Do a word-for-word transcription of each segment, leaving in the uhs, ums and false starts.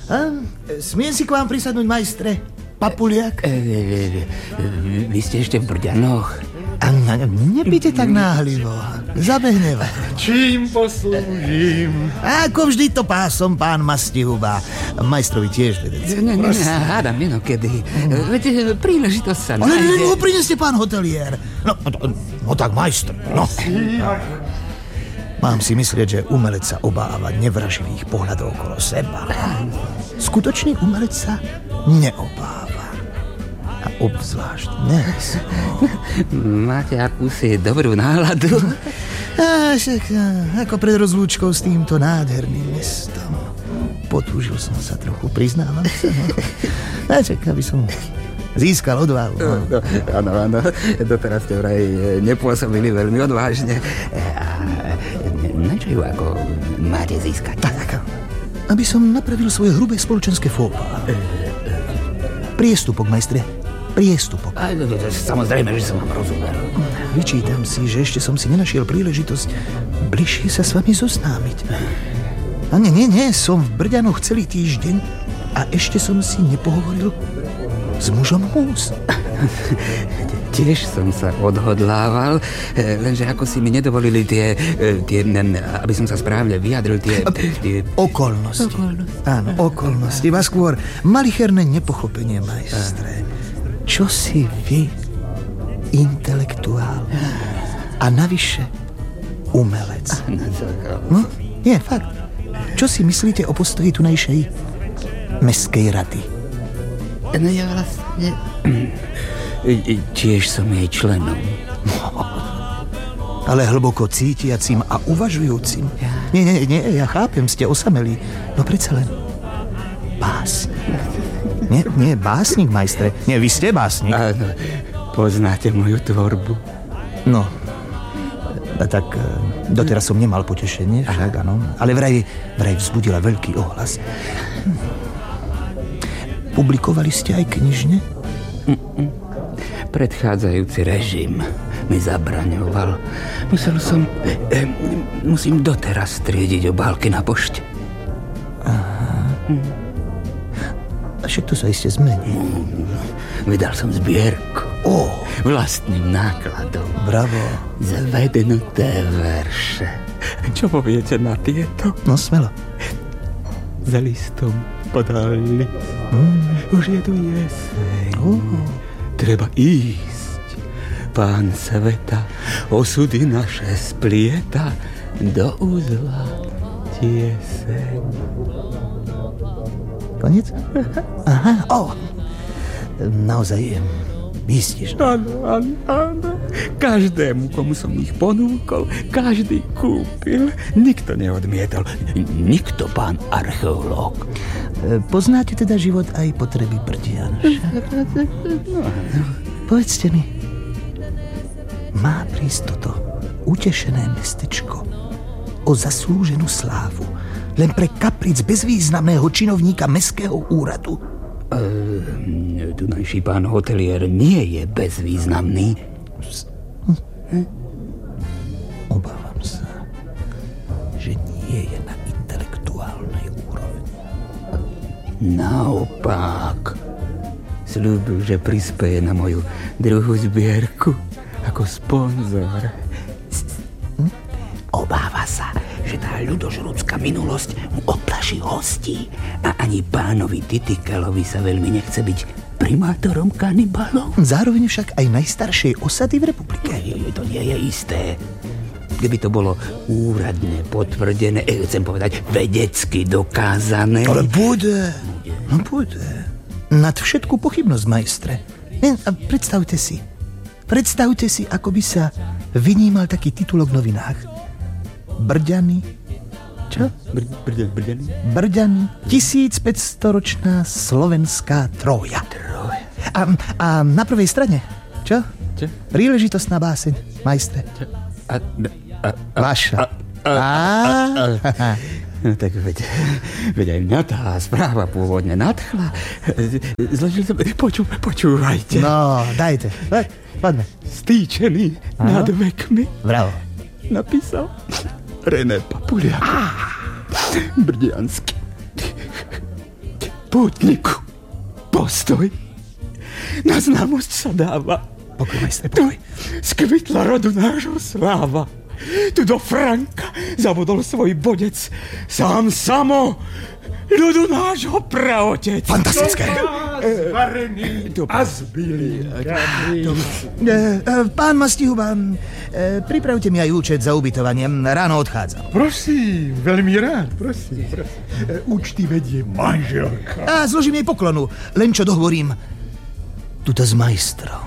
A, smiem si k vám prisadnúť, majstre? Papuliak? E, e, e, vy ste ešte v Brďanoch? A, a, nepíte tak náhlivo. Zabehne vám. Čím poslúžim? Ako vždy to pásom, pán Mastihuba. Majstrovi tiež vedec. Ne, ne, ne, hádam inokedy. Veď príležitosť sa nájde. Ale nájde. ho prineste, pán hotelier. No, no, no tak, majstr. No. Mám si myslieť, že umelec sa obáva nevraživých pohľadov okolo seba. Skutočný umelec sa neobáva. A obzvlášť dnes. Máte akúsi dobrú náladu? A však, ako pred rozlúčkou s týmto nádherným mestom. Potúžil som sa trochu, priznávam sa. A čak, aby som získal odvahu. No. No, áno, áno. Doteraz ste vraj nepôsobili veľmi odvážne. A na čo ju ako máte získať? Tak, aby som napravil svoje hrubé spoločenské fópa. Priestupok, majstre. Priestupok. A, samozrejme, že som vám rozumel. Vyčítam si, že ešte som si nenašiel príležitosť bližšie sa s vami zoznámiť. A nie, nie, nie, som v Brďanoch celý týždeň a ešte som si nepohovoril s mužom hús. Tiež som sa odhodlával, lenže ako si mi nedovolili tie, tie aby som sa správne vyjadril, tie... tie... Okolnosti. okolnosti. Áno, okolnosti. Iba skôr malicherné nepochopenie, majstre. Čo si vy, intelektuál a navyše umelec? No, nie, fakt. Čo si myslíte o postoji tunajšej mestskej rady? No ja vlastne... Tiež som jej členom. Ale hlboko cítiacim a uvažujúcim. Nie, nie, nie, ja chápem, ste osamelí. No predsa len básnik. Nie, nie, básnik, majstre. Nie, vy ste básnik. Áno, poznáte moju tvorbu. No, tak doteraz som nemal potešenie, však áno. Ale vraj, vraj vzbudila veľký ohlas. Publikovali ste aj knižne? Mm-mm. Predchádzajúci režim mi zabraňoval. Musel som... E, musím doteraz striediť obálky na pošte. Aha. Hm. A však to sa iste zmení. Mm, vydal som zbierku. Ó. Vlastným nákladom. Bravo. Zvednuté verše. Čo poviete na tieto? No smelo. Za listom podal list. Mm. Už je tu jeseň. Oh. Treba ísť. Pán sveta osudy naše splieta do uzla tieseň. Koniec? Aha, o. Naozaj myslíš? Áno, áno, áno. Každému, komu som ich ponúkol, každý kúpil. Nikto neodmietal. Nikto, pán archeológ. Poznáte teda život aj potreby Brdian? No. Povedzte mi, má prísť toto utešené mestečko o zaslúženú slávu len pre kapric bezvýznamného činovníka mestského úradu? E, tunajší pán hotelier nie je bezvýznamný. Hm? Obávam sa, že nie je na intelektuálnej úrovni. Naopak, sľúbil, že prispeje na moju druhú zbierku ako sponzor. Hm? Obáva sa, že tá ľudožrúcka minulosť mu oplaší hostí a ani pánovi Titikelovi sa veľmi nechce byť primátorom kanibalov. Zároveň však aj najstaršej osady v republike. To nie je isté. Keby to bolo úradne potvrdené, chcem povedať vedecky dokázané. Ale bude, no bude. Nad všetku pochybnosť, majstre. A predstavte si, predstavte si, ako by sa vynímal taký titulok v novinách. Brďany, čo? Br- Brďany, Brďany? Brďany, tisícpäťstoročná slovenská Trója. Trója. A, a na prvej strane, čo? Čo? Príležitostná báseň, majstre. Čo? A, a, a, Vaša. A, a, a, a, a. No tak veď, veď aj mňa tá správa pôvodne nadchla. Zložil som... Poču, počúvajte. No, dajte. Daj, poďme. Stýčený nad vekmi. Bravo. Napísal René Papuliak. Brdiansky. Pútniku, postoj. Na známosť sa dáva. Pokoj, majstre, pokoj. Skvitla rodu nášho sláva. Tu do Franka zabudol svoj bodec. Sám samo ľudu nášho praotec. Fantastické. Zvarený a zbylý. Pán Mastihuba, pripravte mi aj účet za ubytovanie. Ráno odchádzam. Prosím, veľmi rád, prosím, prosím. Účty vedie manželka. A zložím jej poklonu, len čo dohovorím. Tuto s majstrom.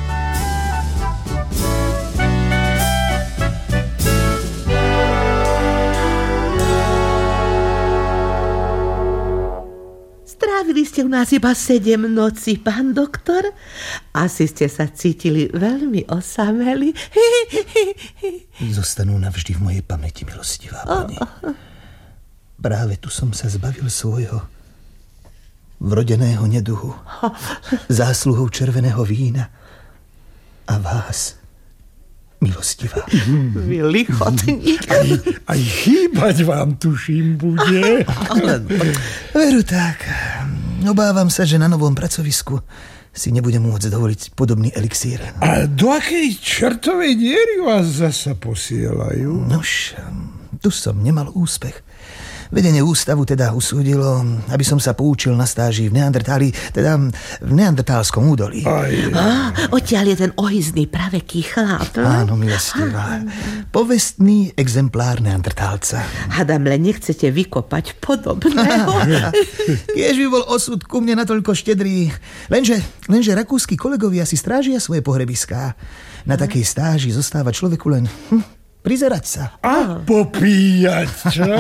Strávili ste u nás iba sedem nocí, pán doktor. Asi ste sa cítili veľmi osameli. Zostanú navždy v mojej pamäti, milostivá pani. Práve tu som sa zbavil svojho vrodeného neduhu, zásluhou červeného vína a vás, milostivá. Vy lichotník. Aj, aj chýbať vám, tuším, bude. Veru tak. Obávam sa, že na novom pracovisku si nebudem môcť dovoliť podobný elixír. A do akej čertovej diery vás zasa posielajú? Nož, tu som nemal úspech. Vedenie ústavu teda usúdilo, aby som sa poučil na stáži v Neandertáli, teda v neandertálskom údolí. Á, odtiaľ je ten ohyzný praveký chlap. Áno, milostivá. Povestný exemplár neandertálca. Hadam, len nechcete vykopať podobného. Kiež by bol osud ku mne natoľko štedrý. Lenže, lenže rakúski kolegovia si strážia svoje pohrebiská. Na takej stáži zostáva človeku len... Hm, prizerať sa. A popíjať, čo?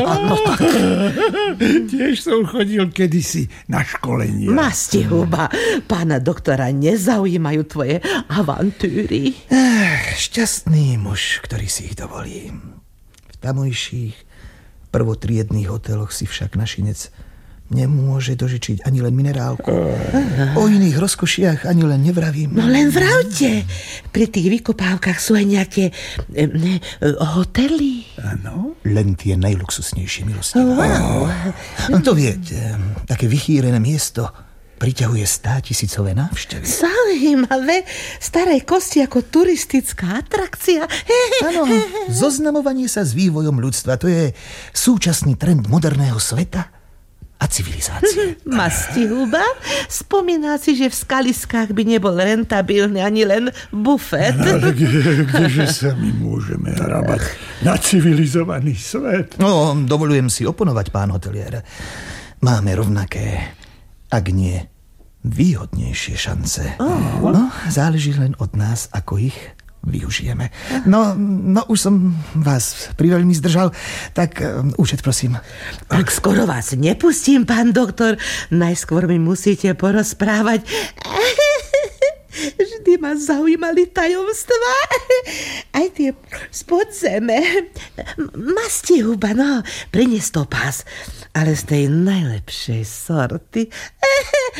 Tiež som chodil kedysi na školenie. Mastihuba, pána doktora nezaujímajú tvoje avantúry. Ech, šťastný muž, ktorý si ich dovolí. V tamojších prvotriedných hoteloch si však našinec nemôže dožičiť ani len minerálku. O iných rozkošiach ani len nevravím. No len vravte. Pri tých vykopávkach sú aj nejaké ne, hotely. Áno. Len tie najluxusnejšie, milostivá. Wow. No to viete, také vychýrené miesto priťahuje státisícové návštevy. Zaujímavé. Staré kosti ako turistická atrakcia. Áno, zoznamovanie sa s vývojom ľudstva, to je súčasný trend moderného sveta a civilizácie. Mastihuba, spomíná si, že v skaliskách by nebol rentabilný ani len bufet. A kde, kdeže sa my môžeme hrabať na civilizovaný svet? No, dovolujem si oponovať, pán hotelier. Máme rovnaké, ak nie výhodnejšie šance. Oh. No, záleží len od nás, ako ich využijeme. No, no už som vás priveľmi zdržal, tak um, účet, prosím. Tak skoro vás nepustím, pán doktor. Najskôr mi musíte porozprávať. Vždy ma zaujímali tajomstvá. Aj tie z podzeme. Mastihuba, no, prinies to pás, ale z tej najlepšej sorty.